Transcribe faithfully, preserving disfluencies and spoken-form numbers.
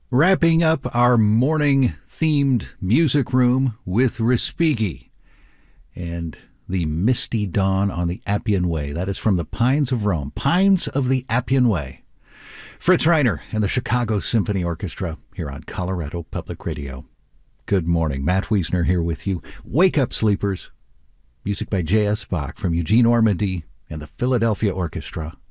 Wrapping up our morning themed music room with Respighi and the Misty Dawn on the Appian Way. That is from the Pines of Rome. Pines of the Appian Way. Fritz Reiner and the Chicago Symphony Orchestra here on Colorado Public Radio. Good morning. Matt Wiesner here with you. Wake up, sleepers. Music by J S. Bach from Eugene Ormandy and the Philadelphia Orchestra.